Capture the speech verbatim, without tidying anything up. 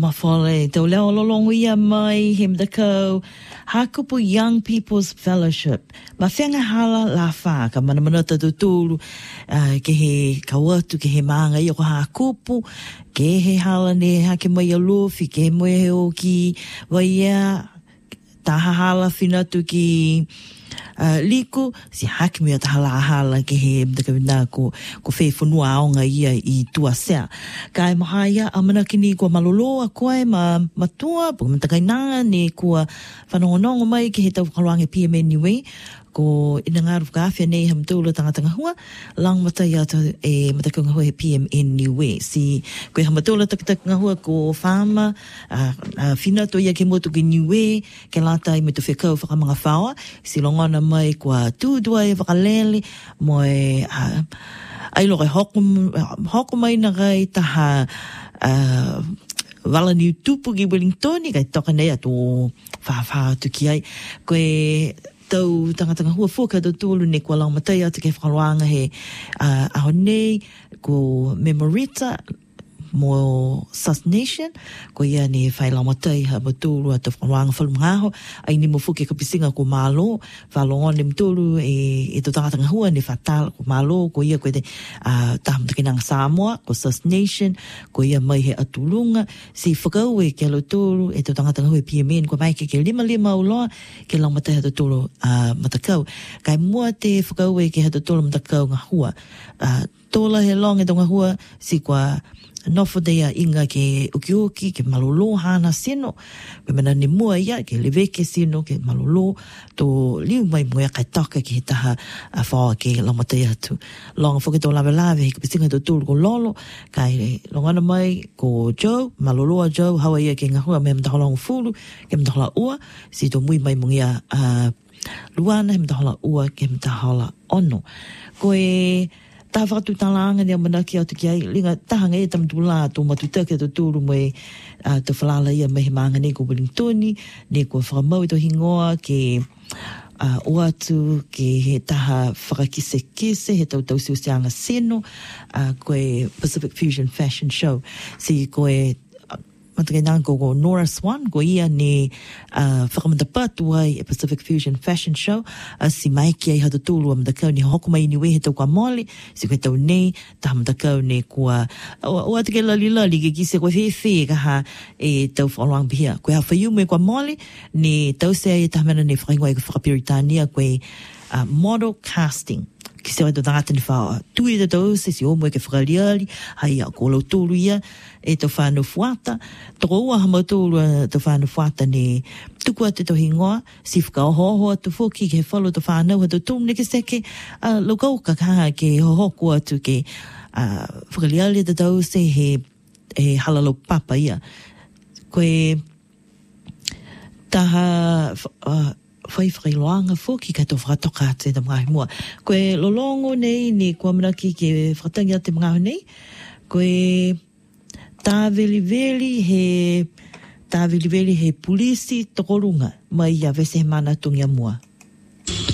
mafole te leo lolongo ia mai him the ko Hakupu Young People's Fellowship. Ma whenga hala la wha, ka mana manata tuturu, uh, ke he kawatu, ke he maanga i o hakupu, ke he hala ne hake mai a lofi, ke he moe he o ki waia, taha hala whinatu ki uh, liku, si hake mea taha la hala ke he mtakawina ko, ko whee whanua aonga ia i tua sea. Ka e mahaya, amana kini kua maloloa koe, ma matua, puka mtakainanga ne kua whanongonongo mai ke he tau whakaluange P M N U A, ko ina ngā ruka awhia nei ham tūla tangatanga hua, lang matai ata e matakanga hua he P M N U A. Si koe hama tūla takatanga hua ko whama, uh, uh, whinato ia ke motu ki niue, ke lata i me tu whekau whakamanga whaua, si longona mai kua tūdua e whakalele, moe uh, ailo kai hoko, hoko mai na kai taha uh, wala ni tupu ki Wellington, kai toka nei ato whawha tuki ai, koe tau tangatanga hua whoka tau tūlu ne kua lau matai atu ke whakaroanga he uh, aho nei ko Memorita mo Sus Nation ko ia ne whai lau matai ha matūlu atu whakaroanga whalungaho ai ni mo whuke ka pisinga ko Malo whalongon ne mtūlu e, e tau tangatanga hua ne whatala ko Malo ko ia koe te uh, tahamtakinanga Samoa ko Sus Nation ko ia mai he atulunga si whakau e ke alo tūlu e tau tangatanga hua P M N ko mai ke ke lima lima uloa ke lau matai hata tūlu uh, matakau kai mua te whakau e ke hata tūlu matakau ngā hua uh, tōla he long e tau ngā hua si kua nofo dea inga ke ukioki, ke malolo hana sino, pe mena ni mua ia, ke leveke sino, ke malolo, to liu mai mua kai taka ki he taha a whaua ke lamata atu. Longa whoke tō lawe lawe, he kapisinga tō tūru ko lolo, kai longana mai ko Joe, maloloa Joe, hawa ia ke ngahua me mtahola fulu, ke mtahola ua, si tō mui mai mungia uh, luana, he mtahola ua, ke mtahola ono. Koe tā whakatu tālanga nea manaki au tuki ai, linga tahanga e tamtula tō matutake tō tūru mai uh, tō whalala ia mai he maanga ne ko Wellington, ne ko whakamau i tō hingoa, ke uh, o atu, ke he taha whakakise kise, he tau tau siusianga seno, uh, koe Pacific Fusion Fashion Show, si koe matakai nāng ko ko Nora Swan, ko ia ne uh, whakamatapatu ai e Pacific Fusion Fashion Show, uh, si maiki ai hata tūlu a matakau ni hoko mai ni wehe tau kua mole, si koe tau nei, taha matakau ne kua, o, o atu ke lali lali, ke kise koe whewhe ka ha e tau whakaluang pihia. Koe ha whaiu me kua mole, ne tau sea e taha mena ne whakaingoa e ka whakapiritania, koe uh, model casting. Ki se wai tō tangata ni whao tui te tau se si o moe ke whakaliali, hai a kōlau tūru ia, e tō whānu fuata, tō ua hama tūru tō whānu fuata ne tukua te tō hingoa, si whakaohoho atu whoki ke whalo tō whānau ha tō tūm ne ke seke, uh, lokauka kaha ke hohoko atu ke uh, whakaliali te tau se he, he halalo papa ia. Koe taha uh, whai whailoanga whoki kai tō whakatoka te te mga mua. Koe lolongo nei ni kua manaki ke whakatangi a te mga nei. Koe tā veli veli he tā veli veli he pulisi tokorunga mai a vese mana tungia mua.